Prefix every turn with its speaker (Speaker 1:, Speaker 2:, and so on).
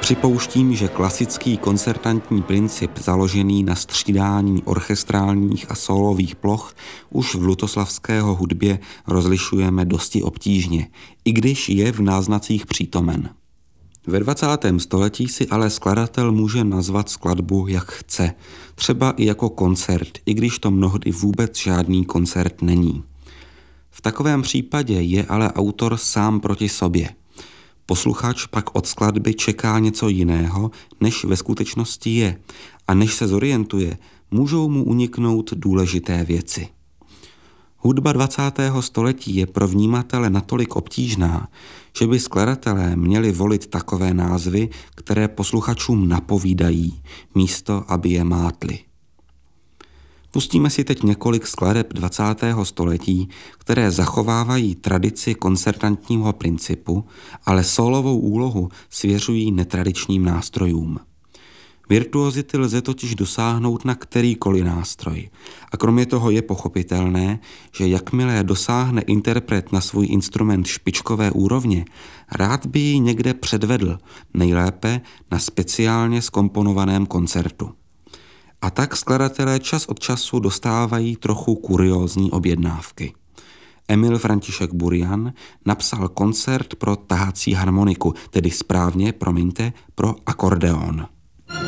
Speaker 1: Připouštím, že klasický koncertantní princip založený na střídání orchestrálních a sólových ploch už v lutoslavského hudbě rozlišujeme dosti obtížně, i když je v náznacích přítomen. Ve 20. století si ale skladatel může nazvat skladbu jak chce, třeba i jako koncert, i když to mnohdy vůbec žádný koncert není. V takovém případě je ale autor sám proti sobě. Posluchač pak od skladby čeká něco jiného, než ve skutečnosti je, a než se zorientuje, můžou mu uniknout důležité věci. Hudba 20. století je pro vnímatele natolik obtížná, že by skladatelé měli volit takové názvy, které posluchačům napovídají, místo aby je mátli. Pustíme si teď několik skladeb 20. století, které zachovávají tradici koncertantního principu, ale sólovou úlohu svěřují netradičním nástrojům. Virtuozity lze totiž dosáhnout na kterýkoliv nástroj. A kromě toho je pochopitelné, že jakmile dosáhne interpret na svůj instrument špičkové úrovně, rád by ji někde předvedl, nejlépe na speciálně zkomponovaném koncertu. A tak skladatelé čas od času dostávají trochu kuriózní objednávky. Emil František Burian napsal koncert pro tahací harmoniku, tedy správně, pro akordeon.